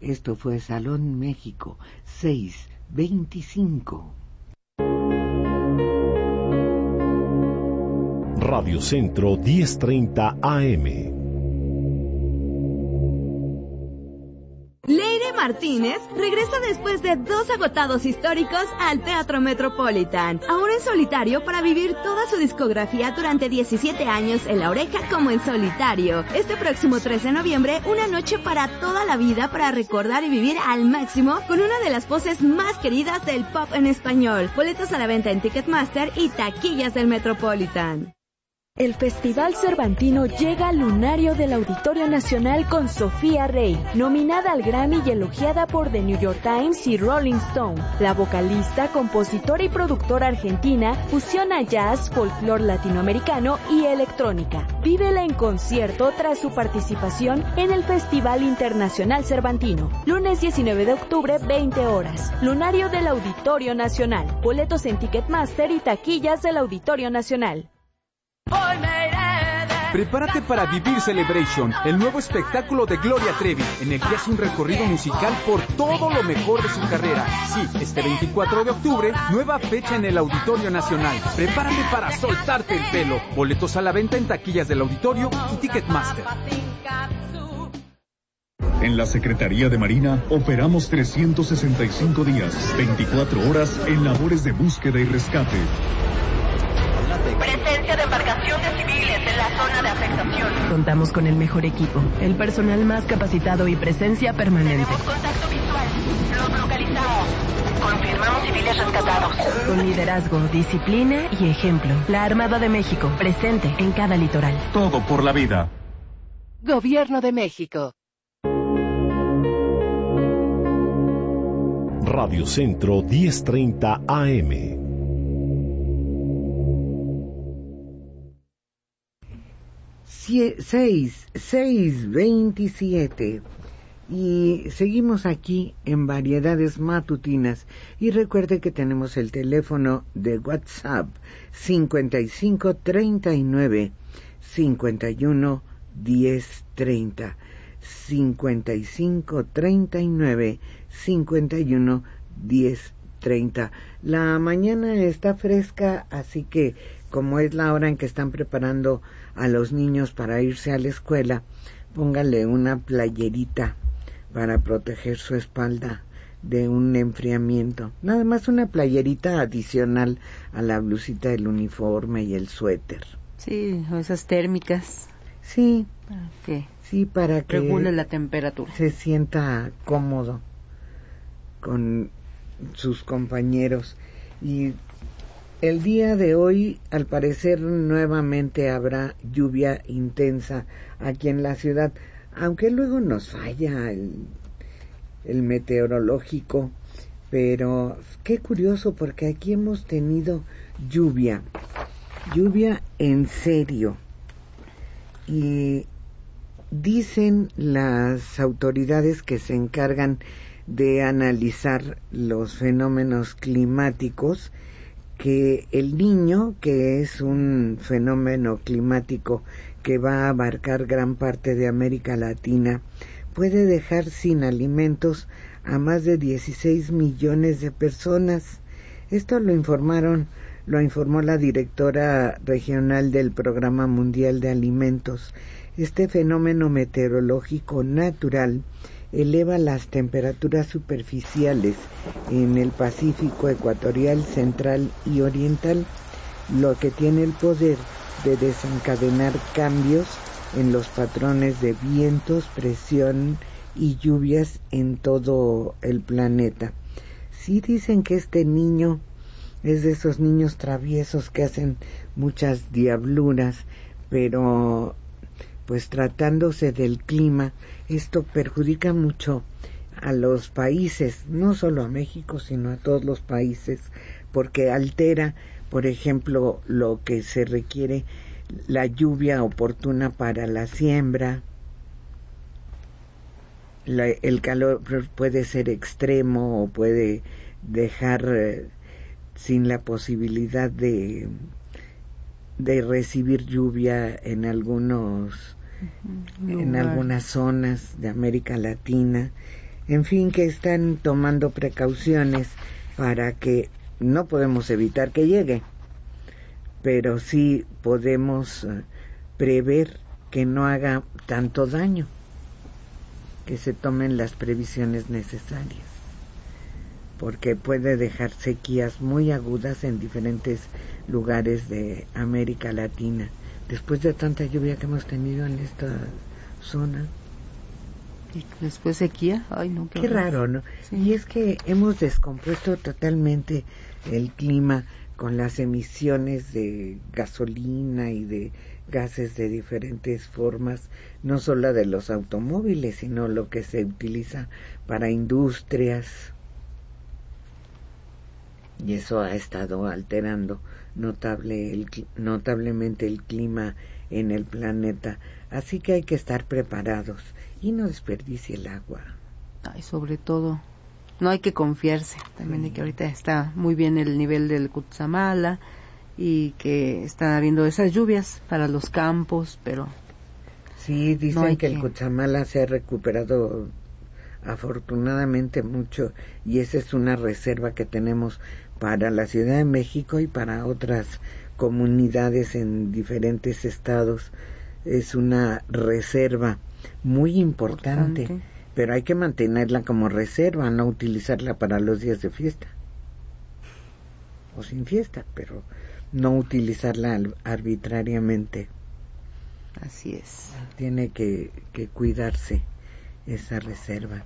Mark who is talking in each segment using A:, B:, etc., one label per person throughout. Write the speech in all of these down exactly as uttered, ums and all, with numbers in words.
A: Esto fue Salón México seiscientos veinticinco.
B: Radio Centro diez treinta A M.
C: Leire Martínez regresa después de dos agotados históricos al Teatro Metropolitan, ahora en solitario para vivir toda su discografía durante diecisiete años en La Oreja como en solitario. Este próximo trece de noviembre, una noche para toda la vida para recordar y vivir al máximo con una de las voces más queridas del pop en español. Boletos a la venta en Ticketmaster y taquillas del Metropolitan.
D: El Festival Cervantino llega al lunario del Auditorio Nacional con Sofía Rey, nominada al Grammy y elogiada por The New York Times y Rolling Stone. La vocalista, compositora y productora argentina fusiona jazz, folclore latinoamericano y electrónica. Vívela en concierto tras su participación en el Festival Internacional Cervantino. Lunes diecinueve de octubre, veinte horas. Lunario del Auditorio Nacional. Boletos en Ticketmaster y taquillas del Auditorio Nacional.
E: Prepárate para vivir Celebration, el nuevo espectáculo de Gloria Trevi, en el que hace un recorrido musical por todo lo mejor de su carrera. Sí, este veinticuatro de octubre, nueva fecha en el Auditorio Nacional. Prepárate para soltarte el pelo. Boletos a la venta en taquillas del Auditorio y Ticketmaster.
F: En la Secretaría de Marina operamos trescientos sesenta y cinco días, veinticuatro horas en labores de búsqueda y rescate.
G: Presencia de embarcaciones civiles en la zona de afectación.
H: Contamos con el mejor equipo, el personal más capacitado y presencia permanente.
G: Tenemos contacto visual. Los localizamos. Confirmamos civiles rescatados.
H: Con liderazgo, disciplina y ejemplo. La Armada de México, presente en cada litoral.
F: Todo por la vida.
I: Gobierno de México.
B: Radio Centro diez treinta A M.
A: seis, seis veintisiete. Y seguimos aquí en Variedades Matutinas. Y recuerde que tenemos el teléfono de WhatsApp cincuenta y cinco treinta y nueve cincuenta y uno diez treinta. cincuenta y cinco treinta y nueve cincuenta y uno diez treinta. La mañana está fresca, así que como es la hora en que están preparando a los niños para irse a la escuela, póngale una playerita para proteger su espalda de un enfriamiento. Nada más una playerita adicional a la blusita del uniforme y el suéter.
J: Sí, o esas térmicas.
A: Sí.
J: ¿Qué?
A: Sí, para que
J: regule la temperatura.
A: Se sienta cómodo con sus compañeros. Y el día de hoy, al parecer, nuevamente habrá lluvia intensa aquí en la ciudad, aunque luego nos falla el, el meteorológico, pero qué curioso, porque aquí hemos tenido lluvia, lluvia en serio, y dicen las autoridades que se encargan de analizar los fenómenos climáticos que el Niño, que es un fenómeno climático que va a abarcar gran parte de América Latina, puede dejar sin alimentos a más de dieciséis millones de personas. Esto lo informaron, lo informó la directora regional del Programa Mundial de Alimentos. Este fenómeno meteorológico natural eleva las temperaturas superficiales en el Pacífico ecuatorial, central y oriental, lo que tiene el poder de desencadenar cambios en los patrones de vientos, presión y lluvias en todo el planeta. Sí dicen que este niño es de esos niños traviesos que hacen muchas diabluras, pero pues tratándose del clima, esto perjudica mucho a los países, no solo a México, sino a todos los países, porque altera, por ejemplo, lo que se requiere, la lluvia oportuna para la siembra. La, el calor puede ser extremo o puede dejar eh, sin la posibilidad de de recibir lluvia en algunos uh-huh. en algunas zonas de América Latina. En fin, que están tomando precauciones para que no podemos evitar que llegue, pero sí podemos uh, prever que no haga tanto daño, que se tomen las previsiones necesarias, porque puede dejar sequías muy agudas en diferentes lugares de América Latina, después de tanta lluvia que hemos tenido en esta zona.
J: Y después sequía, ay no, qué,
A: qué raro, ¿no? Sí. Y es que hemos descompuesto totalmente el clima con las emisiones de gasolina y de gases de diferentes formas, no solo de los automóviles, sino lo que se utiliza para industrias. Y eso ha estado alterando notable el, notablemente el clima en el planeta. Así que hay que estar preparados y no desperdicie el agua.
J: Ay, sobre todo, no hay que confiarse. También sí. De que ahorita está muy bien el nivel del Cutzamala y que está habiendo esas lluvias para los campos, pero...
A: Sí, dicen no que, que el Cutzamala se ha recuperado afortunadamente mucho, y esa es una reserva que tenemos para la Ciudad de México y para otras comunidades en diferentes estados. Es una reserva muy importante, importante, pero hay que mantenerla como reserva, no utilizarla para los días de fiesta o sin fiesta, pero no utilizarla arbitrariamente.
J: Así es.
A: Tiene que, que cuidarse esa reserva.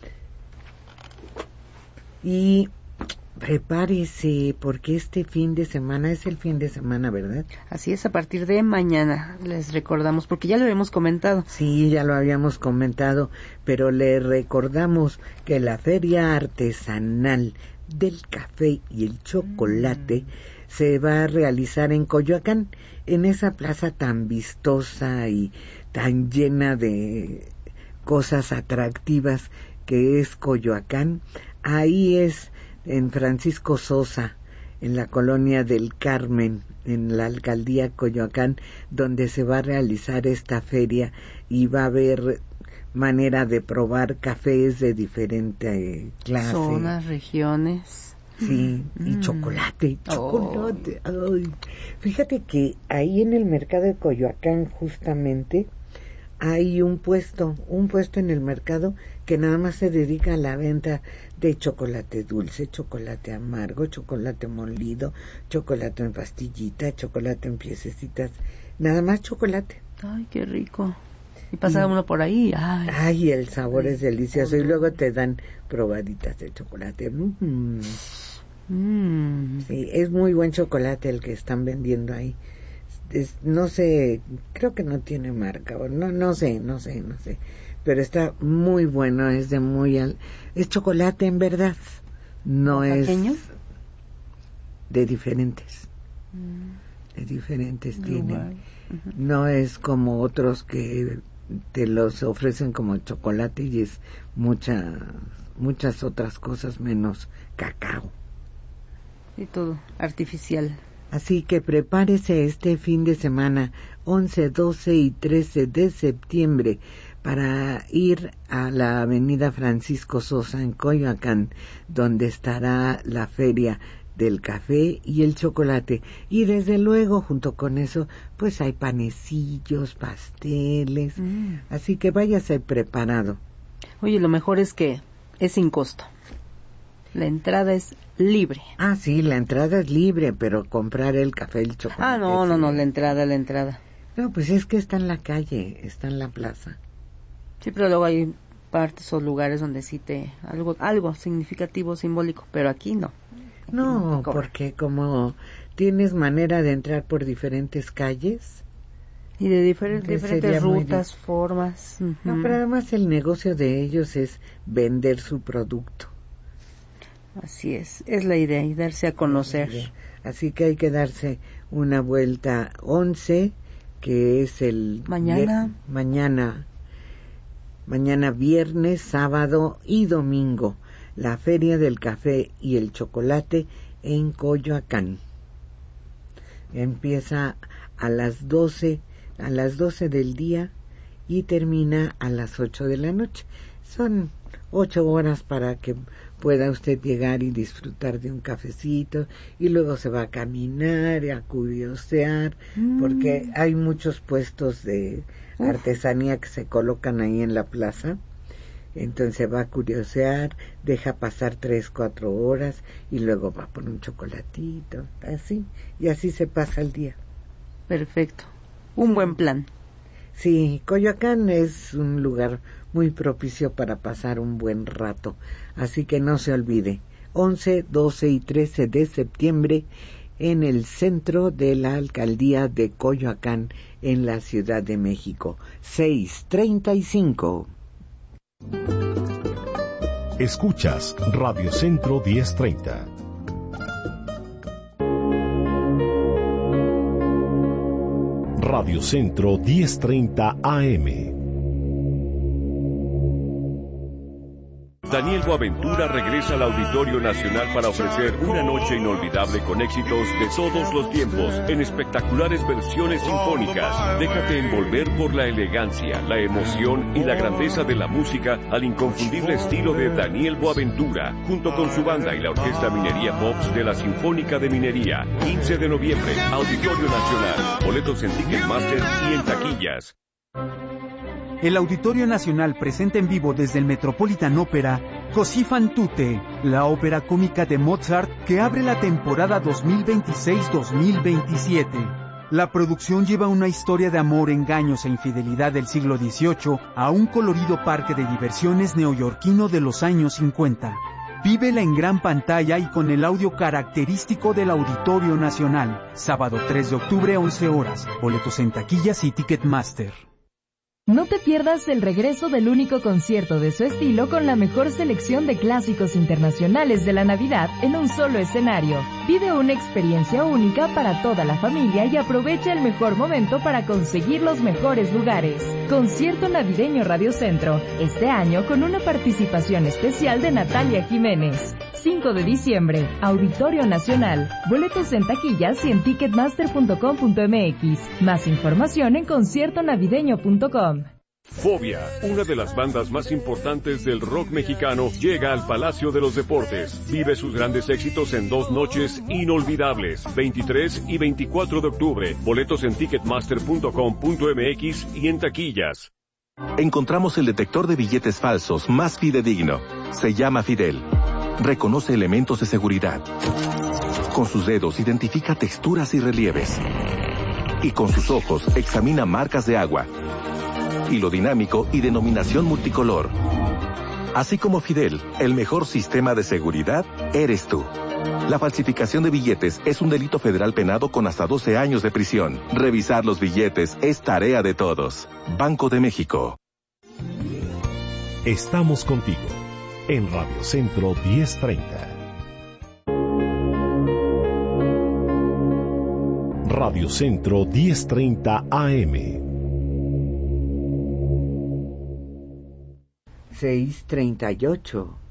A: Y prepárese, porque este fin de semana es el fin de semana, ¿verdad?
J: Así es, a partir de mañana les recordamos, porque ya lo habíamos comentado.
A: Sí, ya lo habíamos comentado, pero le recordamos que la Feria Artesanal del Café y el Chocolate mm. se va a realizar en Coyoacán, en esa plaza tan vistosa y tan llena de cosas atractivas que es Coyoacán. Ahí es en Francisco Sosa, en la colonia del Carmen, en la alcaldía Coyoacán, donde se va a realizar esta feria, y va a haber manera de probar cafés de diferente clase.
J: Zonas, regiones.
A: Sí, mm. y chocolate, y chocolate. Oh. Ay. Fíjate que ahí en el mercado de Coyoacán justamente hay un puesto, un puesto en el mercado que nada más se dedica a la venta de chocolate dulce, chocolate amargo, chocolate molido, chocolate en pastillita, chocolate en piececitas, nada más chocolate.
J: Ay, qué rico. Y pasa y, uno por ahí, ay.
A: Ay, el sabor ay, es delicioso. Oh, y luego te dan probaditas de chocolate. Mm. Mm. Sí, es muy buen chocolate el que están vendiendo ahí. Es, no sé, creo que no tiene marca, no, no sé, no sé, no sé, pero está muy bueno, es de muy, al, es chocolate en verdad, no es
J: pequeño,
A: de diferentes, mm. de diferentes tienen, uh-huh. No es como otros que te los ofrecen como chocolate y es mucha, muchas otras cosas menos cacao.
J: Y todo artificial.
A: Así que prepárese este fin de semana, once, doce y trece de septiembre, para ir a la avenida Francisco Sosa en Coyoacán, donde estará la feria del café y el chocolate. Y desde luego, junto con eso, pues hay panecillos, pasteles, mm. así que váyase preparado.
J: Oye, lo mejor es que es sin costo. La entrada es libre.
A: Ah, sí, la entrada es libre, pero comprar el café y el chocolate.
J: Ah, no, no, no, la entrada, la entrada.
A: No, pues es que está en la calle, está en la plaza.
J: Sí, pero luego hay partes o lugares donde sí te... Algo algo significativo, simbólico, pero aquí no. Aquí
A: no, no porque como tienes manera de entrar por diferentes calles...
J: Y de difer- diferentes rutas, di- formas. Uh-huh.
A: No, pero además el negocio de ellos es vender su producto.
J: Así es, es la idea, y darse a conocer.
A: Así que hay que darse una vuelta once, que es el...
J: Mañana.
A: Vier- mañana, mañana viernes, sábado y domingo, la Feria del Café y el Chocolate en Coyoacán. Empieza a las doce, a las doce del día y termina a las ocho de la noche. Son ocho horas para que pueda usted llegar y disfrutar de un cafecito, y luego se va a caminar y a curiosear, mm. porque hay muchos puestos de Uf. artesanía que se colocan ahí en la plaza. Entonces va a curiosear, deja pasar tres, cuatro horas y luego va por un chocolatito, así, y así se pasa el día.
J: Perfecto, un buen plan.
A: Sí, Coyoacán es un lugar muy propicio para pasar un buen rato, así que no se olvide, once, doce y trece de septiembre en el centro de la alcaldía de Coyoacán, en la Ciudad de México, seis treinta y cinco.
B: Escuchas Radio Centro diez treinta. Radio Centro diez treinta A M.
K: Daniel Boaventura regresa al Auditorio Nacional para ofrecer una noche inolvidable con éxitos de todos los tiempos, en espectaculares versiones sinfónicas. Déjate envolver por la elegancia, la emoción y la grandeza de la música al inconfundible estilo de Daniel Boaventura, junto con su banda y la Orquesta Minería Pops de la Sinfónica de Minería. quince de noviembre, Auditorio Nacional. Boletos en Ticketmaster y en taquillas.
E: El Auditorio Nacional presenta en vivo desde el Metropolitan Opera Così fan tutte, la ópera cómica de Mozart que abre la temporada dos mil veintiséis dos mil veintisiete. La producción lleva una historia de amor, engaños e infidelidad del siglo dieciocho a un colorido parque de diversiones neoyorquino de los años cincuenta. Vívela en gran pantalla y con el audio característico del Auditorio Nacional. Sábado tres de octubre, once horas. Boletos en taquillas y Ticketmaster.
D: No te pierdas el regreso del único concierto de su estilo con la mejor selección de clásicos internacionales de la Navidad en un solo escenario. Vive una experiencia única para toda la familia y aprovecha el mejor momento para conseguir los mejores lugares. Concierto Navideño Radio Centro, este año con una participación especial de Natalia Jiménez. cinco de diciembre, Auditorio Nacional. Boletos en taquillas y en ticketmaster punto com punto m x. Más información en concierto navideño punto com.
K: Fobia, una de las bandas más importantes del rock mexicano, llega al Palacio de los Deportes. Vive sus grandes éxitos en dos noches inolvidables, veintitrés y veinticuatro de octubre. Boletos en ticketmaster punto com punto m x y en taquillas.
L: Encontramos el detector de billetes falsos más fidedigno. Se llama Fidel. Reconoce elementos de seguridad. Con sus dedos identifica texturas y relieves. Y con sus ojos examina marcas de agua, hilo dinámico y denominación multicolor. Así como Fidel, el mejor sistema de seguridad eres tú. La falsificación de billetes es un delito federal penado con hasta doce años de prisión. Revisar los billetes es tarea de todos. Banco de México.
B: Estamos contigo en Radio Centro diez treinta. Radio Centro diez treinta A M.
A: seis treinta y ocho.